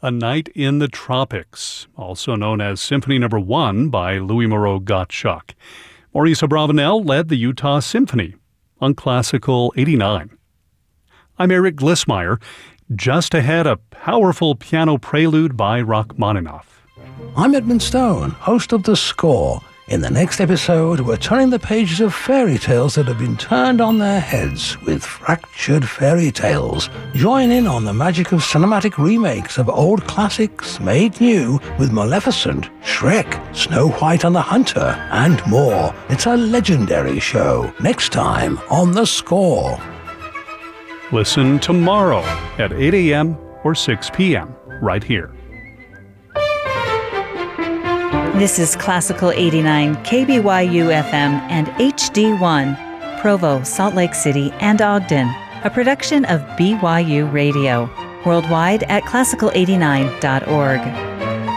A Night in the Tropics, also known as Symphony No. 1 by Louis-Moreau Gottschalk. Maurice Abravanel led the Utah Symphony on Classical 89. I'm Eric Glissmeyer. Just ahead, a powerful piano prelude by Rachmaninoff. I'm Edmund Stone, host of The Score. In the next episode, we're turning the pages of fairy tales that have been turned on their heads with fractured fairy tales. Join in on the magic of cinematic remakes of old classics made new with Maleficent, Shrek, Snow White and the Hunter, and more. It's a legendary show. Next time on The Score. Listen tomorrow at 8 a.m. or 6 p.m. right here. This is Classical 89, KBYU FM and HD1, Provo, Salt Lake City, and Ogden, a production of BYU Radio, worldwide at classical89.org.